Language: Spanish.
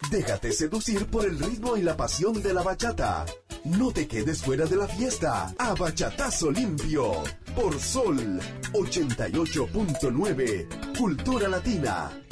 Déjate seducir por el ritmo y la pasión de la bachata. No te quedes fuera de la fiesta. A Bachatazo Limpio. Por Sol 88.9. Cultura Latina.